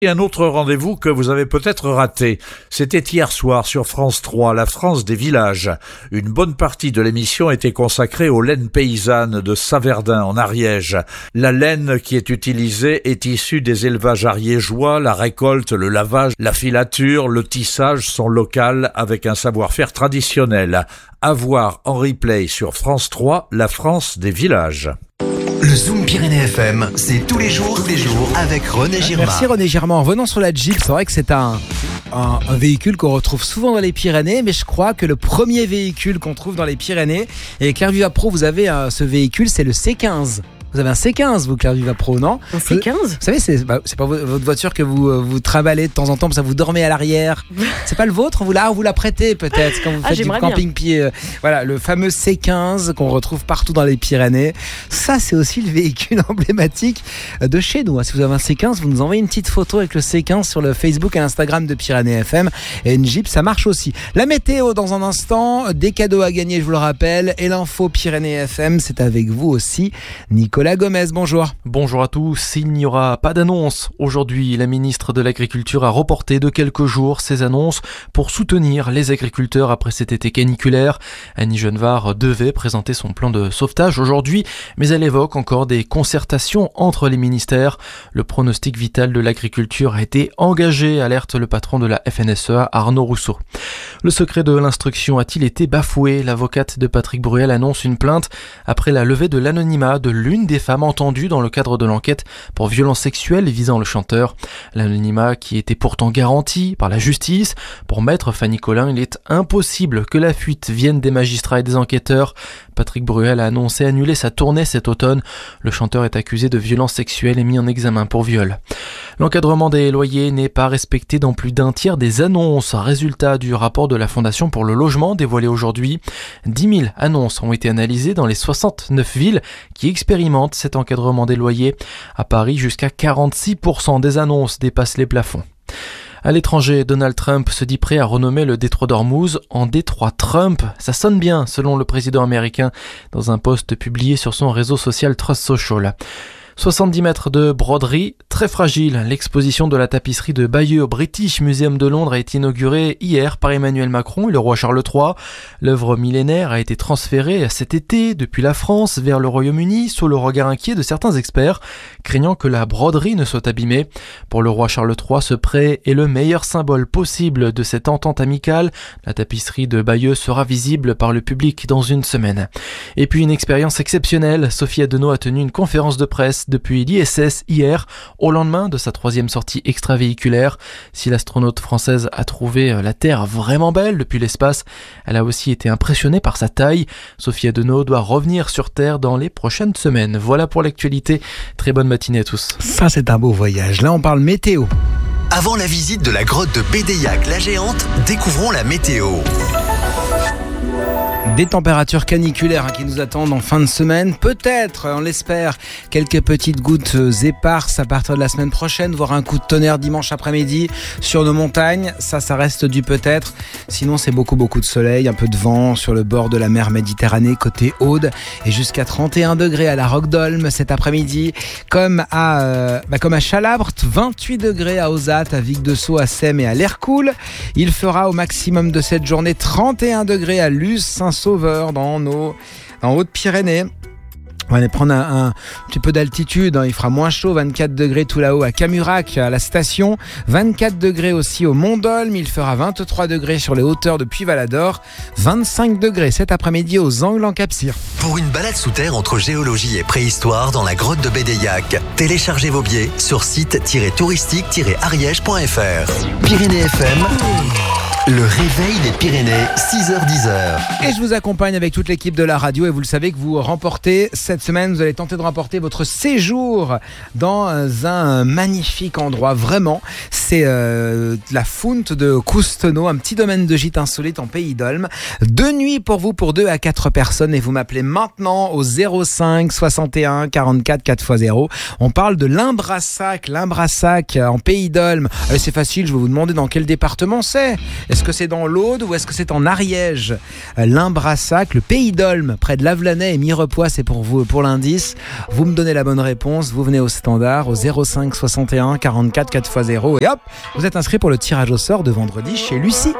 Et un autre rendez-vous que vous avez peut-être raté, c'était hier soir sur France 3, la France des villages. Une bonne partie de l'émission était consacrée aux laines paysannes de Saverdin en Ariège. La laine qui est utilisée est issue des élevages ariégeois, la récolte, le lavage, la filature, le tissage sont locales avec un savoir-faire traditionnel. À voir en replay sur France 3, la France des villages. Le Zoom Pyrénées FM, c'est tous les jours avec René Girmard. Merci René Girmard. En venant sur la Jeep, c'est vrai que c'est un véhicule qu'on retrouve souvent dans les Pyrénées, mais je crois que le premier véhicule qu'on trouve dans les Pyrénées, et Claire Vivapro, vous avez ce véhicule, c'est le C15. Vous avez un C15, vous, Claire Vivapro, non ? Un C15 ? Vous savez, c'est pas votre voiture que vous trimballez de temps en temps, parce que vous dormez à l'arrière. C'est pas le vôtre ? Vous la prêtez peut-être quand vous faites du camping-pied. Voilà, le fameux C15 qu'on retrouve partout dans les Pyrénées. Ça, c'est aussi le véhicule emblématique de chez nous. Si vous avez un C15, vous nous envoyez une petite photo avec le C15 sur le Facebook et l'Instagram de Pyrénées FM. Et une Jeep, ça marche aussi. La météo dans un instant, des cadeaux à gagner, je vous le rappelle. Et l'info Pyrénées FM, c'est avec vous aussi, Nicolas Gomez, bonjour. Bonjour à tous, il n'y aura pas d'annonce. Aujourd'hui, la ministre de l'Agriculture a reporté de quelques jours ses annonces pour soutenir les agriculteurs après cet été caniculaire. Annie Genevard devait présenter son plan de sauvetage aujourd'hui, mais elle évoque encore des concertations entre les ministères. Le pronostic vital de l'agriculture a été engagé, alerte le patron de la FNSEA, Arnaud Rousseau. Le secret de l'instruction a-t-il été bafoué ? L'avocate de Patrick Bruel annonce une plainte après la levée de l'anonymat de l'une des femmes entendues dans le cadre de l'enquête pour violences sexuelles visant le chanteur. L'anonymat qui était pourtant garanti par la justice. Pour maître Fanny Collin, il est impossible que la fuite vienne des magistrats et des enquêteurs. Patrick Bruel a annoncé annuler sa tournée cet automne. Le chanteur est accusé de violences sexuelles et mis en examen pour viol. L'encadrement des loyers n'est pas respecté dans plus d'un tiers des annonces. Résultat du rapport de la Fondation pour le logement dévoilé aujourd'hui. 10 000 annonces ont été analysées dans les 69 villes qui expérimentent cet encadrement des loyers. À Paris, jusqu'à 46% des annonces dépassent les plafonds. À l'étranger, Donald Trump se dit prêt à renommer le détroit d'Ormuz en détroit Trump. Ça sonne bien, selon le président américain, dans un post publié sur son réseau social Truth Social. 70 mètres de broderie, très fragile. L'exposition de la tapisserie de Bayeux au British Museum de Londres a été inaugurée hier par Emmanuel Macron et le roi Charles III. L'œuvre millénaire a été transférée cet été depuis la France vers le Royaume-Uni sous le regard inquiet de certains experts, craignant que la broderie ne soit abîmée. Pour le roi Charles III, ce prêt est le meilleur symbole possible de cette entente amicale. La tapisserie de Bayeux sera visible par le public dans une semaine. Et puis une expérience exceptionnelle. Sophie Adenau a tenu une conférence de presse depuis l'ISS hier, au lendemain de sa 3e sortie extravéhiculaire. Si l'astronaute française a trouvé la Terre vraiment belle depuis l'espace, elle a aussi été impressionnée par sa taille. Sophie Adenau doit revenir sur Terre dans les prochaines semaines. Voilà pour l'actualité. Très bonne matinée à tous. Ça, c'est un beau voyage. Là, on parle météo. Avant la visite de la grotte de Bédéiac, la géante, découvrons la météo. Des températures caniculaires qui nous attendent en fin de semaine. Peut-être, on l'espère, quelques petites gouttes éparses à partir de la semaine prochaine, voire un coup de tonnerre dimanche après-midi sur nos montagnes. Ça reste du peut-être. Sinon, c'est beaucoup de soleil, un peu de vent sur le bord de la mer Méditerranée, côté Aude, et jusqu'à 31 degrés à la Roque d'Olme cet après-midi, comme à Chalabre, 28 degrés à Ozat, à Vic-de-Sceaux, à Sème et à l'Hercoul. Il fera au maximum de cette journée 31 degrés à Luz, Saint-Sauveur dans Haute-Pyrénées. On va aller prendre un petit peu d'altitude, il fera moins chaud, 24 degrés tout là-haut à Camurac, à la station, 24 degrés aussi au Mont-d'Olme, il fera 23 degrés sur les hauteurs de Puy-Valador, 25 degrés cet après-midi aux Angles en Cap-Cyr. Pour une balade sous terre entre géologie et préhistoire dans la grotte de Bédéiac, téléchargez vos billets sur site-touristique-ariège.fr. Pyrénées FM, le réveil des Pyrénées, 6h-10h. Et je vous accompagne avec toute l'équipe de la radio et vous le savez que vous remportez cette semaine, vous allez tenter de remporter votre séjour dans un magnifique endroit, vraiment. c'est la Fount de Coustenot, un petit domaine de gîte insolite en Pays d'Olme. 2 nuits pour vous, pour 2 à 4 personnes, et vous m'appelez maintenant au 05 61 44 4x0. On parle de Limbrassac en Pays d'Olme. Allez, c'est facile, je vais vous demander dans quel département c'est. Est-ce que c'est dans l'Aude ou est-ce que c'est en Ariège? Limbrassac, le Pays d'Olme, près de Lavelanet et Mirepoix, c'est pour vous, pour l'indice. Vous me donnez la bonne réponse, vous venez au standard au 05 61 44 4x0 et hop, vous êtes inscrit pour le tirage au sort de vendredi chez Lucie.